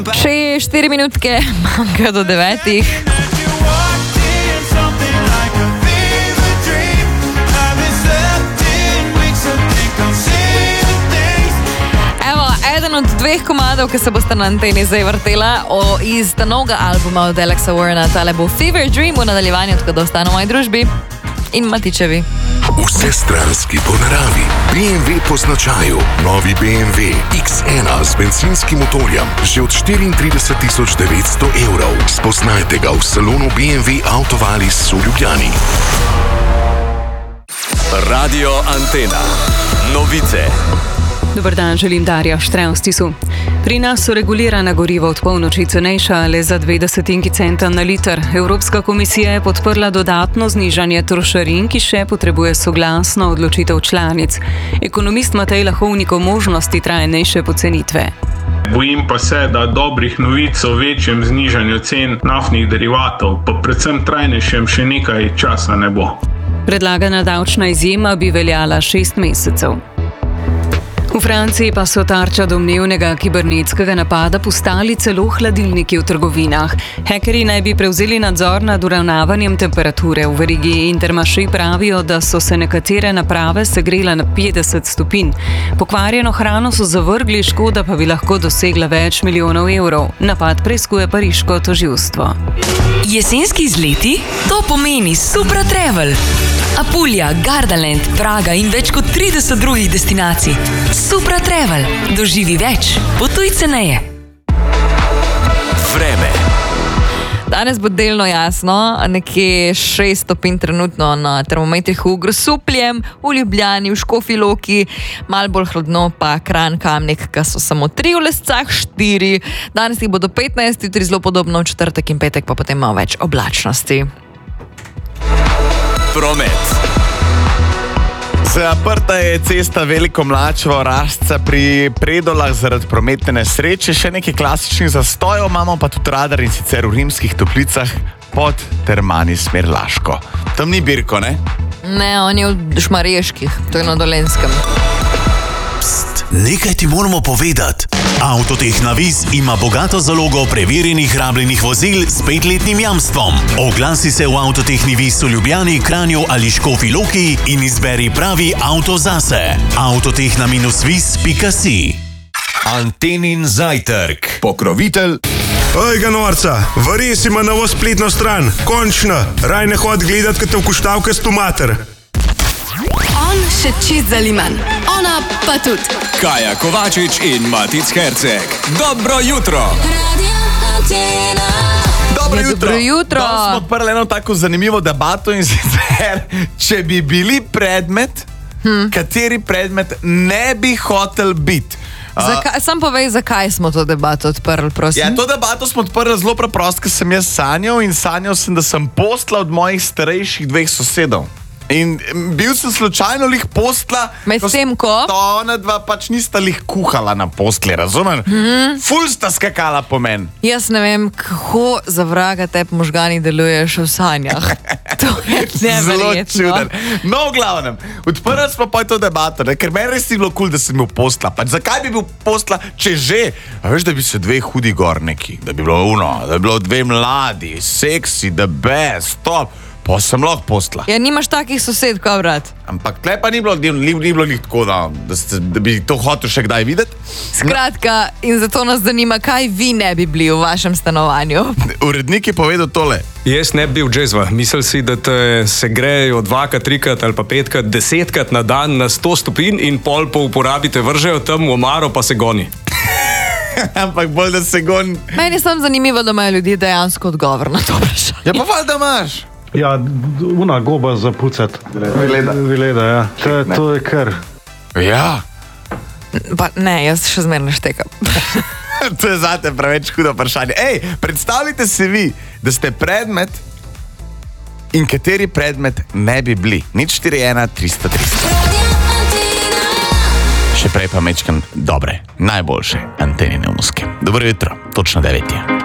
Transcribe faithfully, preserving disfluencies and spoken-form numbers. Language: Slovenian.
Še štiri minutke, manjka do devetih. Evo, eden od dveh komadov, ki se boste na anteni zdaj vrtela o, iz novega albuma od Alexa Warrena, tale bo Fever Dream v nadaljevanju, tako da ostane v moji družbi in Matičevi. Vsestranski po naravi. B M W po značaju. Novi B M W X ena z benzinskim motorjem že od štiriintrideset tisoč devetsto evrov. Spoznajte ga v salonu B M W Autovalis v Ljubljani. Radio Antena. Novice. Dobar dan, želim Darja Štrevstisu. Pri nas so regulirana goriva od polnoči cenejša le za dve desetinki centa na liter. Evropska komisija je podprla dodatno znižanje trošarin, ki še potrebuje soglasno odločitev članic. Ekonomist Matej Lahovnik o možnosti trajnejše pocenitve. Bojim pa se, da dobrih novic o večjem znižanju cen naftnih derivatov, pa predvsem trajnejšem še nekaj časa ne bo. Predlagana davčna izjema bi veljala šest mesecev. V Franciji pa so tarča domnevnega kibernetskega napada postali celo hladilniki v trgovinah. Hekerji naj bi prevzeli nadzor nad uravnavanjem temperature. V verigi Intermarché pravijo, da so se nekatere naprave segrele na petdeset stopinj. Pokvarjeno hrano so zavrgli, škoda pa bi lahko dosegla več milijonov evrov. Napad preiskuje pariško tožilstvo. Jesenski izleti? To pomeni Supra Travel. Apulja, Gardaland, Praga in več kot trideset drugih destinacij. Supra Travel. Doživi več. Potuj ceneje. Vreme. Danes bo delno jasno, nekje šest stopinj trenutno na termometrih v Grosupljem, v Ljubljani, v Škofji Loki, malo bolj hladno pa Kranj, Kamnik, ki so samo tri, v Lescah štiri. Danes jih bo do petnajst, jutri zelo podobno, v četrtek in petek pa potem malo več oblačnosti. Promet. Zaprta je cesta Veliko Mlačevo-Rašca pri Predolah zaradi prometne nesreče. Še nekaj klasičnih zastojev imamo, pa tudi radar, in sicer v Rimskih Toplicah pod Termani smer Laško. Tam ni Birko, ne? Ne, on je v Šmarjeških, to je na Dolenskem. Pst, nekaj ti moramo povedati. Avtotehna Vis ima bogato zalogo preverjenih rabljenih vozil s petletnim jamstvom. Oglasi se v Avtotehni Vis v Ljubljani, Kranju ali Škofji Loki in izberi pravi avto zase. avtotehna vis pika si. Antenin zajtrk. Pokrovitelj. Oj, ga norca, vares ima novo spletno stran. Končno, raj ne hod gledat, kad te v kuštavke stomater. On še čist zaliman, ona pa tudi. Kaja Kovačič in Matic Herceg. Dobro jutro. Dobro jutro. Dobro jutro. Danes smo odprli eno tako zanimivo debato, in sicer, če bi bili predmet, hmm. kateri predmet ne bi hotel biti. Zakaj, sam povej, zakaj smo to debato odprli, prosim. Ja, to debato smo odprli zelo preprosto, ker sem jaz sanjal in sanjal sem, da sem postla od mojih starejših dveh sosedov. In bil sem slučajno lih postla, med tem, ko? To ona dva pač nista lih kuhala na postli, razumem? Mm-hmm. Ful sta skakala po meni. Jaz ne vem, kako za vraga tep možgani deluješ v sanjah. To je zelo neverjetno. čuden. No, v glavnem, odprli smo pa to debato, ne? Ker meni res ni bilo kul, cool, da sem bil postla. Pač zakaj bi bil postla, če že? A veš, da bi se dve hudi gor neki, da bi bilo uno, da bi bilo dve mladi, seksi, the best, top. Pa sem lahko postla. Ja, nimaš takih sosed, kao brat. Ampak tle pa ni bilo, ni, ni bilo ni tako, da, da, ste, da bi to hotel še kdaj videti. Skratka, in zato nas zanima, kaj vi ne bi bili v vašem stanovanju. Urednik je povedal tole. Jaz ne bi bil džezva. Misel si, da te se grejo dvakrat, trikrat ali pa petkrat, desetkrat na dan na sto stopinj in pol po uporabi te vržejo tam v omaro pa se goni. Ampak bolj, da se goni. Meni je samo zanimivo, da imajo ljudje dejansko odgovor na to vprašanje. Ja, pa valjda imaš. Ja, una goba za pucat. Vileda. Vileda, ja. To je, to je kar. Ja. Pa ne, jaz še zmerno štekam. To je zate preveč hudo vprašanje. Ej, predstavljajte si vi, da ste predmet in kateri predmet ne bi bili. Nič štiri ena tristo tristo. Še prej pa mečkam dobre, najboljše Antenine muske. Dobro jutro, točno devet je.